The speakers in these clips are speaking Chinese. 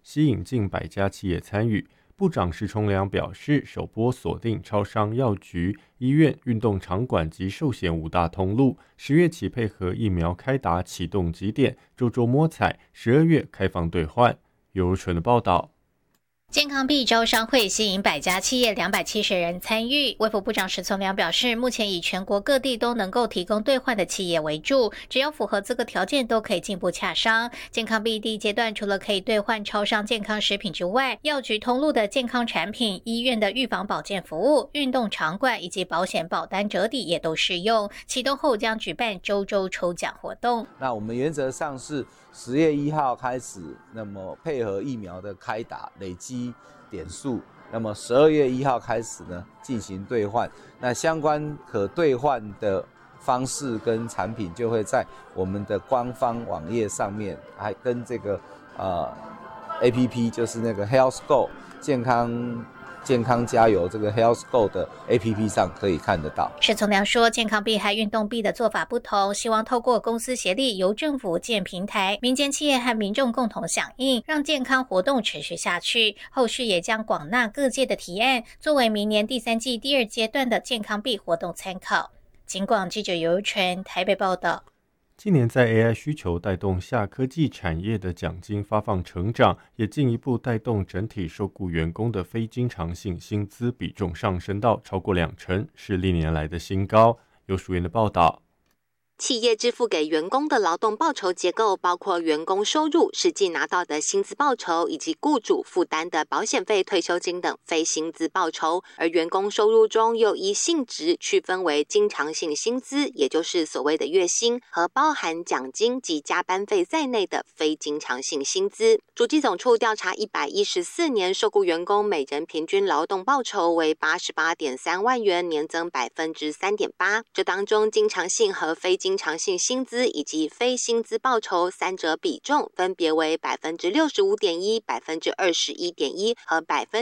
吸引近100家企业参与。部长石崇良表示，首波锁定超商、药局、医院、运动场馆及寿险5大通路，10月起配合疫苗开打启动集点，周周摸彩，12月开放兑换。尤如纯的报道。 健康币招商会吸引100家企业270人参与。卫福部长石崇良表示，目前以全国各地都能够提供兑换的企业为主，只要符合资格条件都可以进一步洽商。健康币第一阶段除了可以兑换超商健康食品之外，药局通路的健康产品、医院的预防保健服务、运动场馆以及保险保单折抵也都适用。启动后将举办周周抽奖活动。 那我们原则上是10月1号开始，那么配合疫苗的开打累积点数，那么12月1号开始呢进行兑换。那相关可兑换的方式跟产品就会在我们的官方网页上面，还跟这个APP 就是那个 Health Go 健康加油这个 Health Go 的 APP 上可以看得到。 石崇良说，健康币和运动币的做法不同，希望透过公司协力，由政府建平台，民间企业和民众共同响应，让健康活动持续下去。后续也将广纳各界的提案，作为明年第3季第2阶段的健康币活动参考。警广记者尤如纯台北报道。 近年在 AI 需求带动下，科技产业的奖金发放成长，也进一步带动整体受雇员工的非经常性薪资比重上升到超过20%，是历年来的新高。有署员的报道。 企业支付给员工的劳动报酬结构包括员工收入、实际拿到的薪资报酬，以及雇主负担的保险费、退休金等非薪资报酬。而员工收入中又依性质区分为经常性薪资，也就是所谓的月薪，和包含奖金及加班费在内的非经常性薪资。主计总处调查114年受雇员工每人平均劳动报酬为88.3万元，年增3.8%。这当中经常性和非经常性薪资以及非薪资报酬三者比重分别为65.1%、21.1%和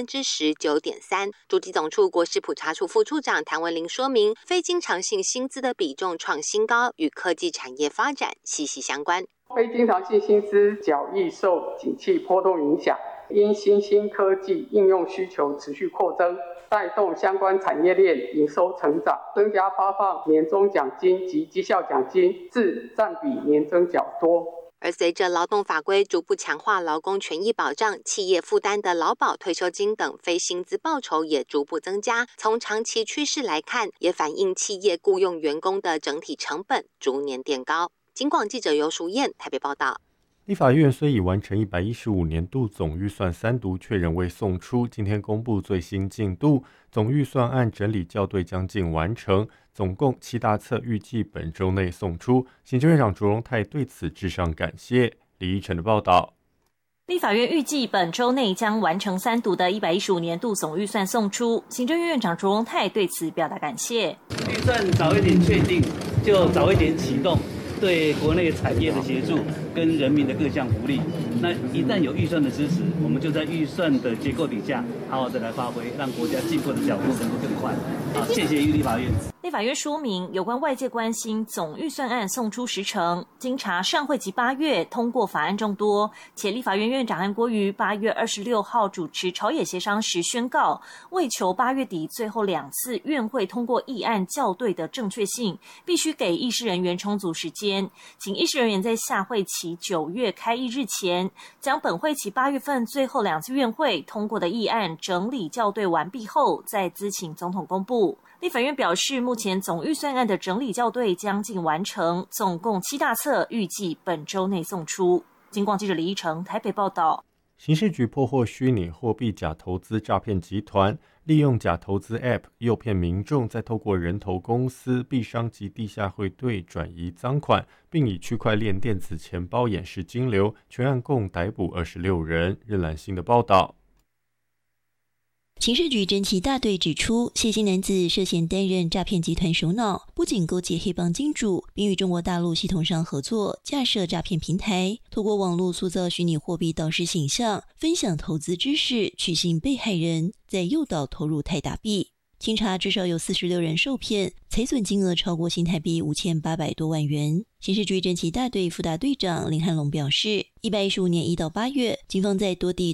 19.3%。主计总处国事普查处副处长谭文玲说明，非经常性薪资的比重创新高，与科技产业发展息息相关。 非经常性薪资较易受景气波动影响，因新兴科技应用需求持续扩增，带动相关产业链营收成长，增加发放年终奖金及绩效奖金，至占比年增较多。 而随着劳动法规逐步强化劳工权益保障，企业负担的劳保、退休金等非薪资报酬也逐步增加。从长期趋势来看，也反映企业雇用员工的整体成本逐年垫高。警广记者尤淑燕台北报道。 立法院虽已完成115年度总预算3读，却仍未送出。今天公布最新进度，总预算案整理校对将近完成，总共7大册，预计本周内送出。行政院长卓荣泰对此致上感谢。李依晨的报道。 立法院预计本周内将完成3读的115年度总预算送出，行政院院长卓荣泰对此表达感谢。 预算早一点确定，就早一点启动，对国内产业的协助跟人民的各项福利。那一旦有预算的支持，我们就在预算的结构底下好好的来发挥，让国家进步的脚步能够更快。好，谢谢立法院。 立法院说明，有关外界关心总预算案送出时程，经查上会期8月通过法案众多，且立法院院长韩国瑜8月26号主持朝野协商时宣告，为求8月底最后2次院会通过议案校对的正确性，必须给议事人员充足时间，请议事人员在下会期9月开议日前，将本会期8月份最后2次院会通过的议案整理校对完毕后，再咨请总统公布。立法院表示，目前总预算案的整理校对将近完成，总共7大册，预计本周内送出。警广记者李依成台北报道。 刑事局破获虚拟货币假投资诈骗集团，利用假投资 App 诱骗民众，再透过人头公司、币商及地下汇兑转移赃款，并以区块链电子钱包掩饰金流。全案共逮捕26人。任兰新的报道。 刑事局侦缉大队指出，谢姓男子涉嫌担任诈骗集团首脑，不仅勾结黑帮金主，并与中国大陆系统商合作，架设诈骗平台，透过网络塑造虚拟货币导师形象，分享投资知识，取信被害人，再诱导投入泰达币。清查至少有46人受骗，财损金额超过新台币5800多万元。刑事局侦缉大队副大队长林汉龙表示，115年1到8月，警方在多地